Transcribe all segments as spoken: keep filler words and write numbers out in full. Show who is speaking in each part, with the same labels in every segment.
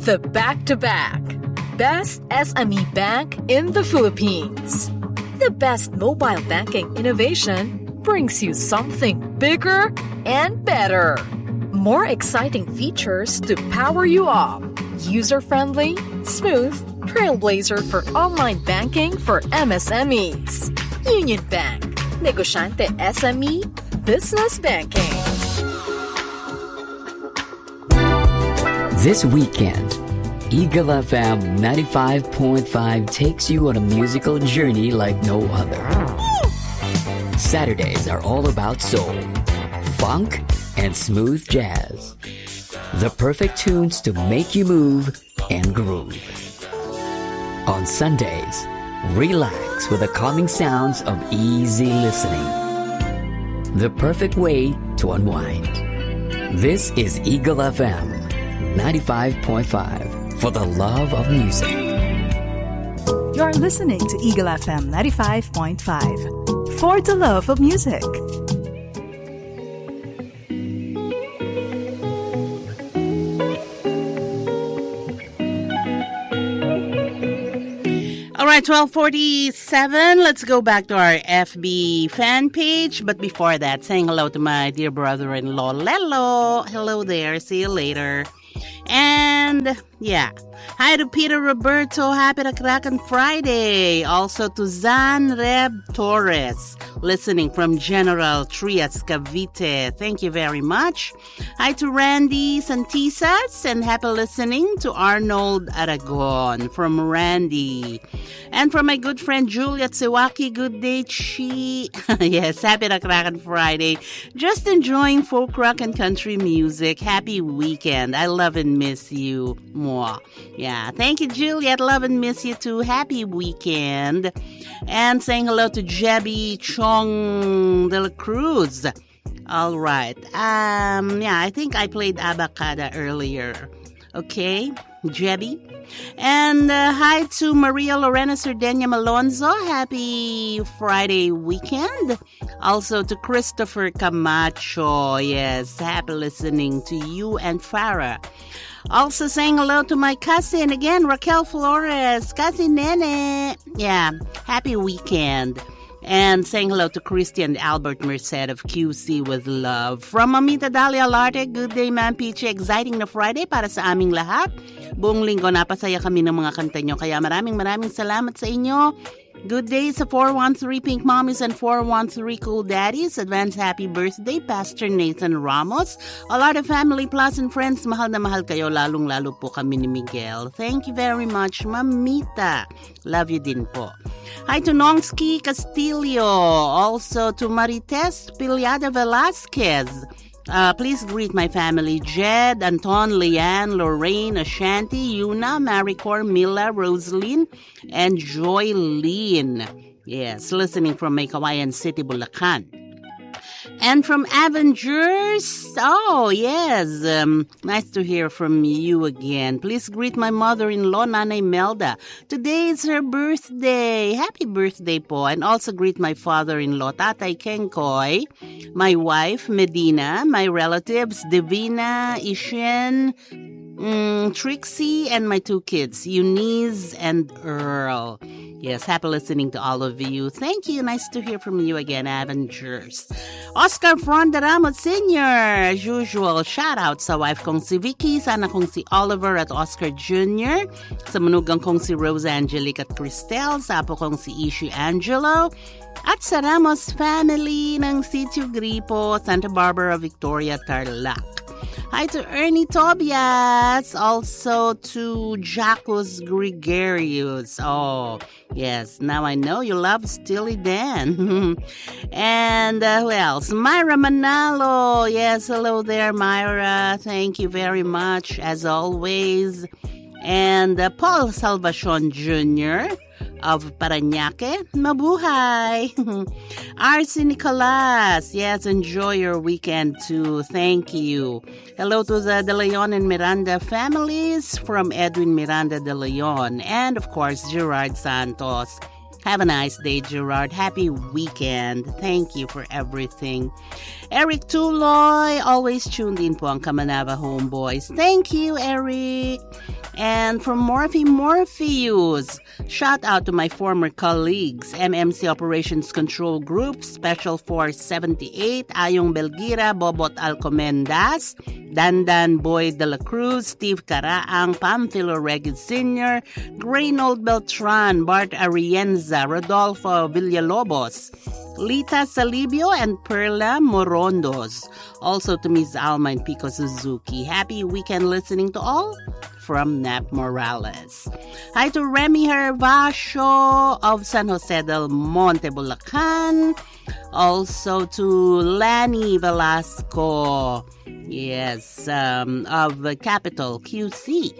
Speaker 1: The Back-to-Back. Best S M E Bank in the Philippines. The best mobile banking innovation brings you something bigger and better. More exciting features to power you up. User-friendly, smooth, trailblazer for online banking for M S M Es. Union Bank. Negosyante S M E Business Banking.
Speaker 2: This weekend, Eagle F M ninety-five point five takes you on a musical journey like no other. Saturdays are all about soul, funk, and smooth jazz. The perfect tunes to make you move and groove. On Sundays, relax with the calming sounds of easy listening. The perfect way to unwind. This is Eagle F M ninety-five point five for the love of music.
Speaker 3: You're listening to Eagle F M ninety-five point five for the love of music.
Speaker 4: All right, twelve forty-seven. Let's go back to our F B fan page. But before that, saying hello to my dear brother-in-law, Lelo. Hello there. See you later. And yeah, hi to Peter Roberto. Happy Kraken Friday. Also to Zan Reb Torres, listening from General Trias, Cavite. Thank you very much. Hi to Randy Santisas, and happy listening to Arnold Aragon from Randy. And from my good friend Juliet Sewaki, good day, Chi. Yes, happy Kraken Friday. Just enjoying folk rock and country music. Happy weekend. I love and miss you more. Yeah, thank you, Juliet. Love and miss you too. Happy weekend. And saying hello to Jebby Chong de la Cruz. All right. Um, yeah, I think I played Abacada earlier. Okay, Jebby. And uh, hi to Maria Lorena Sardenia Malonzo. Happy Friday weekend. Also to Christopher Camacho. Yes, happy listening to you and Farah. Also saying hello to my cousin again, Raquel Flores. Cousin Nene. Yeah, happy weekend. And saying hello to Christian Albert Merced of Q C with love. From Mamita Dalia Larte, good day, Ma'am Peachy. Exciting na Friday para sa aming lahat. Buong linggo napasaya kami ng mga kanta nyo. Kaya maraming maraming salamat sa inyo. Good day sa four one three Pink Mommies and four one three Cool Daddies. Advance happy birthday, Pastor Nathan Ramos. A lot of family plus and friends. Mahal na mahal kayo, lalong-lalo po kami ni Miguel. Thank you very much, Mamita. Love you din po. Hi to Nongski Castillo. Also to Marites Piliada Velasquez. Uh, please greet my family, Jed, Anton, Leanne, Lorraine, Ashanti, Yuna, Maricor, Mila, Rosaline, and Joylene. Yes, listening from my Kawayan City, Bulacan. And from Avengers, oh, yes, um, nice to hear from you again. Please greet my mother-in-law, Nanay Melda. Today is her birthday. Happy birthday po. And also greet my father-in-law, Tatay Kenkoy, my wife, Medina, my relatives, Divina, Ishen, mm, Trixie, and my two kids, Eunice and Earl. Yes, happy listening to all of you. Thank you. Nice to hear from you again, Avengers. Oscar Fronda Ramos Senior As usual, shout out sa wife kong si Vicky, sana kong si Oliver at Oscar Junior, sa manugang kong si Rose Angelique at Cristel, sa apo kong si Ishi Angelo, at sa Ramos family ng Sitio Gripo, Santa Barbara, Victoria, Tarlac. Hi to Ernie Tobias, also to Jacques Gregarius. Oh, yes, now I know you love Steely Dan. And uh, who else? Myra Manalo. Yes, hello there, Myra. Thank you very much, as always. And uh, Paul Salvacion Junior of Parañaque. Mabuhay! R C Nicolas. Yes, enjoy your weekend too. Thank you. Hello to the De Leon and Miranda families from Edwin Miranda De Leon. And of course, Gerard Santos. Have a nice day, Gerard. Happy weekend. Thank you for everything. Eric Tuloy, always tuned in po ang Kamanava Homeboys. Thank you, Eric. And from Morphe Morpheus, shout out to my former colleagues, M M C Operations Control Group, Special Force seventy-eight, Ayong Belgira, Bobot Alcomendas, Dandan Boy de la Cruz, Steve Caraang, Pamphilo Regis Senior, Greynold Beltran, Bart Arienza, Rodolfo Villalobos, Lita Salibio, and Perla Morondos. Also to Miss Alma and Pico Suzuki. Happy weekend listening to all from Nap Morales. Hi to Remy Hervasio of San Jose del Monte, Bulacan. Also to Lanny Velasco, yes, um, of Capital Q C.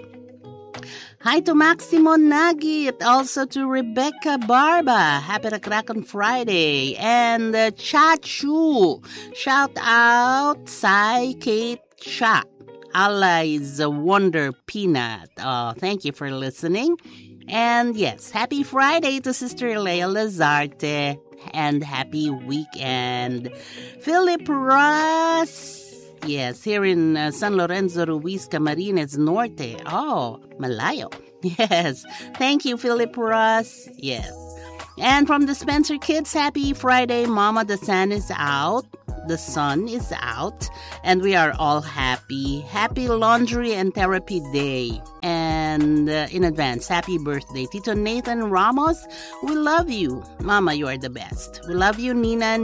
Speaker 4: Hi to Maximo Nagit, also to Rebecca Barba. Happy Rakrakan Friday. And uh, Chachu. Shout out Sai Kate Cha. Allah is a wonder peanut. Oh, thank you for listening. And yes, happy Friday to Sister Leia Lazarte. And happy weekend. Philip Ross. Yes, here in uh, San Lorenzo Ruiz Camarines Norte. Oh, malayo. Yes. Thank you, Philip Ross. Yes. And from the Spencer Kids, happy Friday. Mama, the sun is out. The sun is out. And we are all happy. Happy Laundry and Therapy Day. And uh, in advance, happy birthday. Tito Nathan Ramos, we love you. Mama, you are the best. We love you, Nina,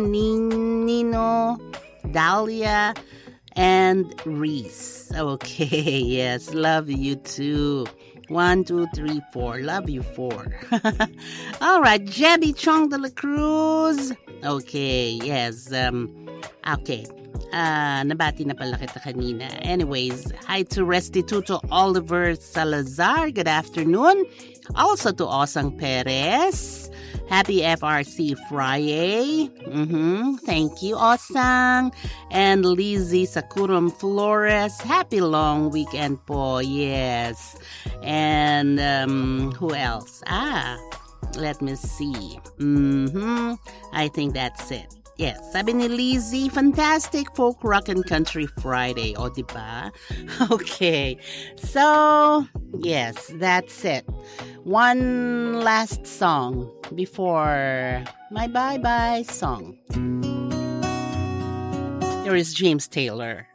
Speaker 4: Nino, Dahlia, and Reese. Okay, yes, love you too. One, two, three, four. Love you, four. All right, Jebby Chong de la Cruz. Okay, yes. Um, okay. Ah, nabati na pala kita kanina. Anyways, hi to Restituto Oliver Salazar. Good afternoon. Also to Osang Perez. Happy F R C Friday. Mm-hmm. Thank you, Osang. And Lizzie Sakurum Flores. Happy long weekend po. Yes. And um, who else? Ah, let me see. Mm-hmm. I think that's it. Yes, sabi ni Lizzie, fantastic folk rock and country Friday. O, diba? Okay. So, yes, that's it. One last song before my bye-bye song. Here is James Taylor.